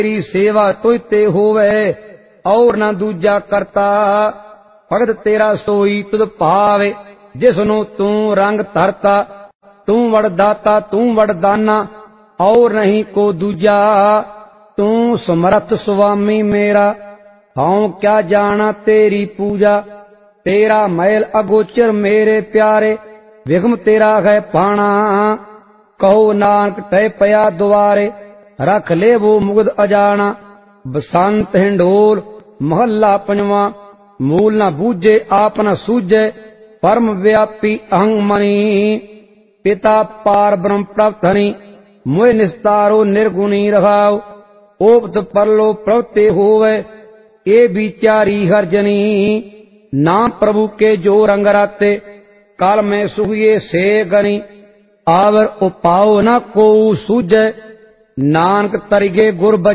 तेरी सेवा तुझ ते होवे और ना दूजा करता। भगत तेरा सोई तुद भावे जिसनु तू रंग धरता। तू वरदाता तू वरदाना और नहीं को दूजा। तू समर्थ स्वामी मेरा हाँ क्या जाना तेरी पूजा। तेरा मैल अगोचर मेरे प्यारे विघ्न तेरा है पाना। कहो नानक तय पया द्वारे रख ले वो मुग्ध अजाना। बसंत हिंडोल महला पंजवा मूल न बूझे आप न सूझे परम व्यापी अहंग मणि। पिता पार ब्रह्म प्राप्त हनि मोह निस्तारो निर्गुणी रहाव। ओपत परलो प्रवते होवे ए विचारी हरजनी। नाम प्रभु के जो रंग राते काल में सुहिए से गनी। आवर उपाओ न को सूझे नानक तरिगे गुर